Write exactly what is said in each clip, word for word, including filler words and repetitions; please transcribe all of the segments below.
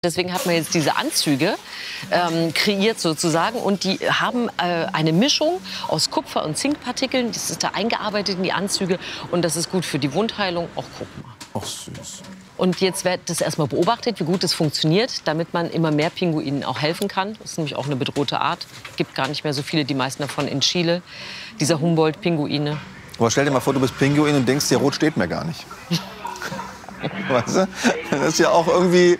Deswegen hat man jetzt diese Anzüge ähm, kreiert sozusagen und die haben äh, eine Mischung aus Kupfer- und Zinkpartikeln. Das ist da eingearbeitet in die Anzüge und das ist gut für die Wundheilung. Auch guck mal. Ach süß. Und jetzt wird das erstmal beobachtet, wie gut es funktioniert, damit man immer mehr Pinguinen auch helfen kann. Das ist nämlich auch eine bedrohte Art. Es gibt gar nicht mehr so viele, die meisten davon in Chile, dieser Humboldt-Pinguine. Aber stell dir mal vor, du bist Pinguin und denkst, dir rot steht mir gar nicht. Weißt du? Das ist ja auch irgendwie...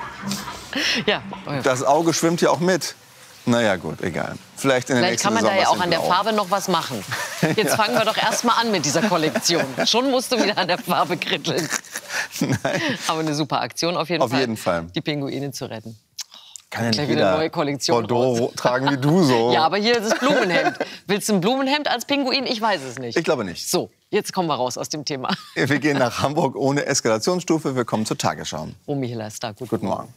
Ja. Das Auge schwimmt ja auch mit. Naja, gut, egal. Vielleicht in der Vielleicht nächsten kann man Saison da ja was auch an in der Blau. Farbe noch was machen. Jetzt Ja. fangen wir doch erst mal an mit dieser Kollektion. Schon musst du wieder an der Farbe kritteln. Nein. Aber eine super Aktion auf jeden Auf Fall, jeden Fall. die Pinguine zu retten. Kann ja Gleich nicht wieder eine jeder neue Kollektion Bordeaux raus. tragen wie du so. Ja, aber hier ist das Blumenhemd. Willst du ein Blumenhemd als Pinguin? Ich weiß es nicht. Ich glaube nicht. So, jetzt kommen wir raus aus dem Thema. Wir gehen nach Hamburg ohne Eskalationsstufe. Wir kommen zur Tagesschau. Romy Hiller ist da. Guten, Guten Morgen.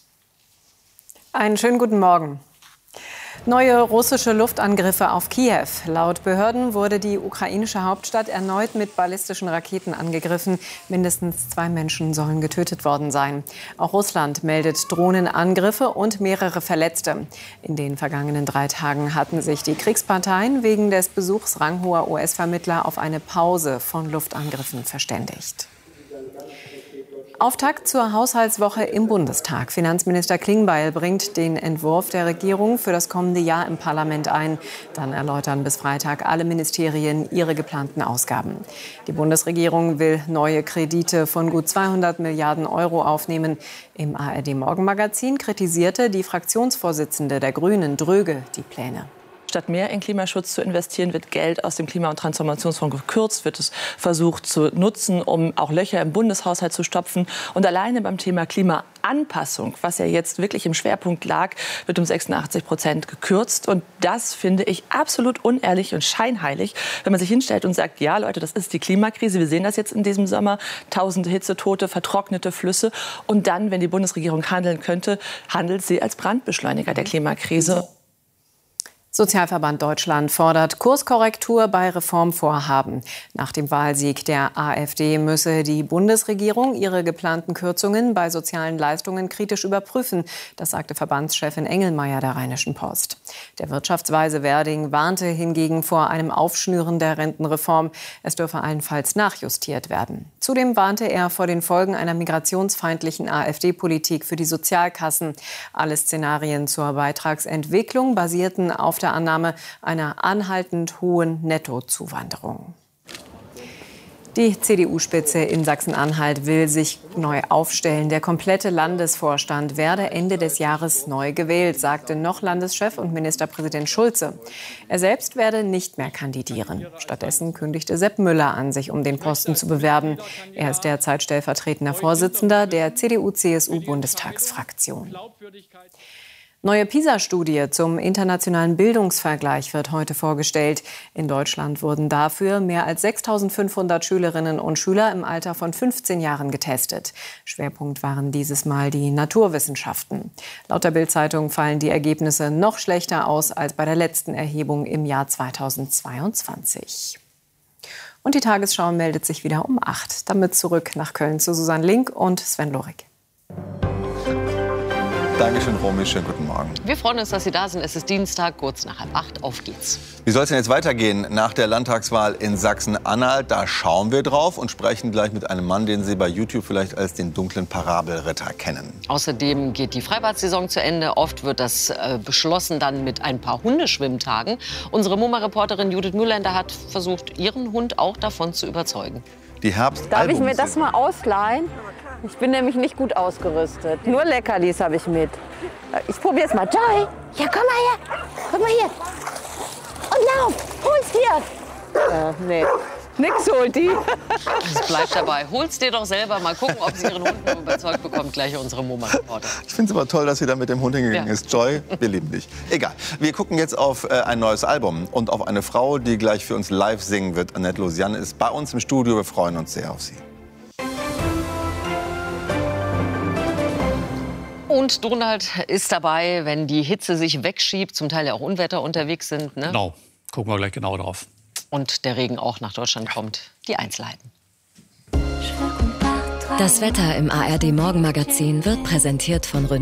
Einen schönen guten Morgen. Neue russische Luftangriffe auf Kiew. Laut Behörden wurde die ukrainische Hauptstadt erneut mit ballistischen Raketen angegriffen. Mindestens zwei Menschen sollen getötet worden sein. Auch Russland meldet Drohnenangriffe und mehrere Verletzte. In den vergangenen drei Tagen hatten sich die Kriegsparteien wegen des Besuchs ranghoher U S-Vermittler auf eine Pause von Luftangriffen verständigt. Auftakt zur Haushaltswoche im Bundestag. Finanzminister Klingbeil bringt den Entwurf der Regierung für das kommende Jahr im Parlament ein. Dann erläutern bis Freitag alle Ministerien ihre geplanten Ausgaben. Die Bundesregierung will neue Kredite von gut zweihundert Milliarden Euro aufnehmen. Im A R D-Morgenmagazin kritisierte die Fraktionsvorsitzende der Grünen, Dröge, die Pläne. Statt mehr in Klimaschutz zu investieren, wird Geld aus dem Klima- und Transformationsfonds gekürzt, wird es versucht zu nutzen, um auch Löcher im Bundeshaushalt zu stopfen. Und alleine beim Thema Klimaanpassung, was ja jetzt wirklich im Schwerpunkt lag, wird um sechsundachtzig Prozent gekürzt. Und das finde ich absolut unehrlich und scheinheilig, wenn man sich hinstellt und sagt, ja Leute, das ist die Klimakrise, wir sehen das jetzt in diesem Sommer, tausende Hitzetote, vertrocknete Flüsse. Und dann, wenn die Bundesregierung handeln könnte, handelt sie als Brandbeschleuniger der Klimakrise. Sozialverband Deutschland fordert Kurskorrektur bei Reformvorhaben. Nach dem Wahlsieg der AfD müsse die Bundesregierung ihre geplanten Kürzungen bei sozialen Leistungen kritisch überprüfen. Das sagte Verbandschefin Engelmeier der Rheinischen Post. Der Wirtschaftsweise Werding warnte hingegen vor einem Aufschnüren der Rentenreform. Es dürfe allenfalls nachjustiert werden. Zudem warnte er vor den Folgen einer migrationsfeindlichen AfD-Politik für die Sozialkassen. Alle Szenarien zur Beitragsentwicklung basierten auf der Annahme einer anhaltend hohen Nettozuwanderung. Die C D U-Spitze in Sachsen-Anhalt will sich neu aufstellen. Der komplette Landesvorstand werde Ende des Jahres neu gewählt, sagte noch Landeschef und Ministerpräsident Schulze. Er selbst werde nicht mehr kandidieren. Stattdessen kündigte Sepp Müller an, sich um den Posten zu bewerben. Er ist derzeit stellvertretender Vorsitzender der C D U C S U-Bundestagsfraktion. Neue PISA-Studie zum internationalen Bildungsvergleich wird heute vorgestellt. In Deutschland wurden dafür mehr als sechstausendfünfhundert Schülerinnen und Schüler im Alter von fünfzehn Jahren getestet. Schwerpunkt waren dieses Mal die Naturwissenschaften. Laut der Bild-Zeitung fallen die Ergebnisse noch schlechter aus als bei der letzten Erhebung im Jahr zweitausendzweiundzwanzig. Und die Tagesschau meldet sich wieder um acht. Damit zurück nach Köln zu Susanne Link und Sven Lorik. Dankeschön, Romy. Schönen guten Morgen. Wir freuen uns, dass Sie da sind. Es ist Dienstag, kurz nach halb acht. Auf geht's. Wie soll es denn jetzt weitergehen nach der Landtagswahl in Sachsen-Anhalt? Da schauen wir drauf und sprechen gleich mit einem Mann, den Sie bei YouTube vielleicht als den dunklen Parabelritter kennen. Außerdem geht die Freibad-Saison zu Ende. Oft wird das äh, beschlossen dann mit ein paar Hundeschwimmtagen. Unsere MoMA-Reporterin Judith Mühlender hat versucht, ihren Hund auch davon zu überzeugen. Die Herbst Darf ich mir das mal ausleihen? Ich bin nämlich nicht gut ausgerüstet. Nur Leckerlis habe ich mit. Ich probiere es mal. Joy, ja, komm mal her. Komm mal hier. Und lauf. Hol's dir. Äh, nee. Nix holt die. Es bleibt dabei. Hol's dir doch selber. Mal gucken, ob sie ihren Hund noch überzeugt bekommt. Gleich unsere MoMA-Reporter. Ich finde es aber toll, dass sie da mit dem Hund hingegangen Ja. ist. Joy, wir lieben dich. Egal. Wir gucken jetzt auf äh, ein neues Album und auf eine Frau, die gleich für uns live singen wird. Annette Lusian ist bei uns im Studio. Wir freuen uns sehr auf sie. Und Donald ist dabei, wenn die Hitze sich wegschiebt, zum Teil ja auch Unwetter unterwegs sind. Ne? Genau, gucken wir gleich genau drauf. Und der Regen auch nach Deutschland kommt. Die Einzelheiten. Das Wetter im A R D Morgenmagazin wird präsentiert von Renault.